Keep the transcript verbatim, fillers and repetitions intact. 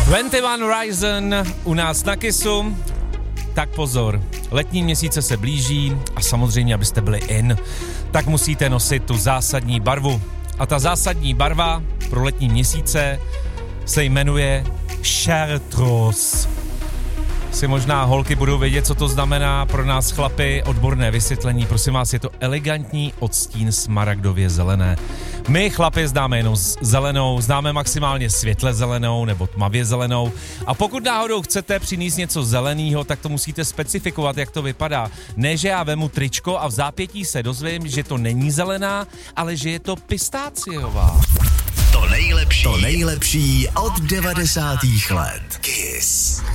dvacet jedna Horizon u nás na Kissu. Tak pozor, letní měsíce se blíží a samozřejmě, abyste byli in, tak musíte nosit tu zásadní barvu. A ta zásadní barva pro letní měsíce se jmenuje Chartreuse. Si možná holky budou vědět, co to znamená, pro nás chlapy odborné vysvětlení. Prosím vás, je to elegantní odstín smaragdově zelené. My chlapi známe jenom zelenou, známe maximálně světle zelenou nebo tmavě zelenou. A pokud náhodou chcete přinést něco zeleného, tak to musíte specifikovat, jak to vypadá. Ne, že já vemu tričko a v zápětí se dozvím, že to není zelená, ale že je to pistáciová. To nejlepší, to nejlepší od devadesátých let. Kiss.